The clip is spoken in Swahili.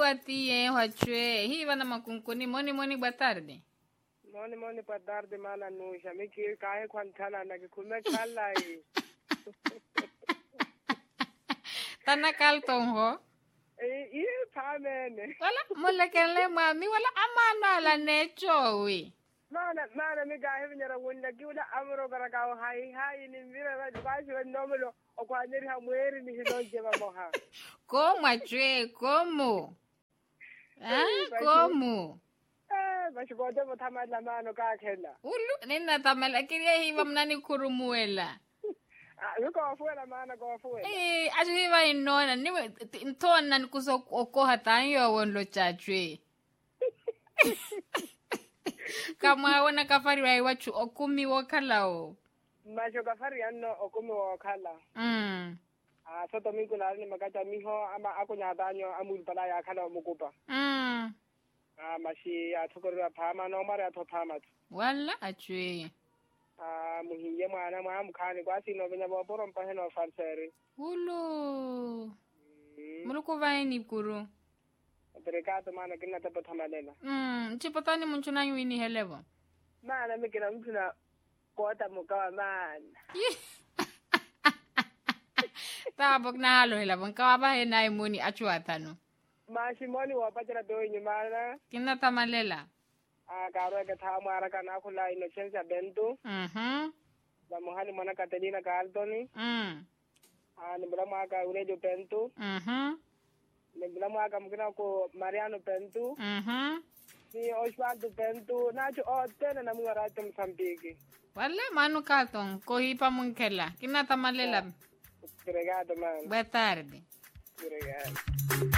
watie wachwe. Hii wana makunkuni moni boa tarde. Moni boa tarde mana nusha. Miki kahe kwantala na kikume kalai. Tana kalton ho. Iye pamene. Wala mulekele mami wala amana la necho we. Mana mi gahe vinyara wunda kiula amro karakao hai ni mira basi wendomelo okwanyeri hamweri ni hilonje mamoha. Como chwe como? Como? Basi bote mutamala mano kakela. Ulu nina tamala kirie hiva mnani kurumuela. Yuko wafuela maana kwa wafuela. Ashiva inona niwe ntona nikuso okoha tanyo wonlo chachwe. Kama wana kafari wa iwachu okumi wakalao. Macho kafari ano okumi wakala. Soto mingu na ni magaja miho ama ako nyadanyo amul pala ya kala mukupa. Mashi atokora pama no mara to pama. Wala achwe. Muhiye mwana mukani kwasi no benya boporo mpahe no fanseri. Ulo. Muluko vaini kuru. Obrigado mana kina tapo tamalela. Chipotani munchuna yuini helevo. Mana mikina mtuna kota mukawa mana. Tabok na halo hela kawa ba hena imuni achuatano. Mashi moni wapatira doi nyumana. Kina tamalela. Karo ke thamu araka na kula Inocencia Bento. La muhani mwana Catalina Caldoni. Ni bila mwaka Urejo Bento. Ni bila mwaka mkina ko Mariano Bento. Ni Osvaldo Bento. Nacho tena na mga rata Msambiki. Wala manu katon ko hipa munkela. Kina tamalela. Obrigado man. Boa tarde. Obrigado.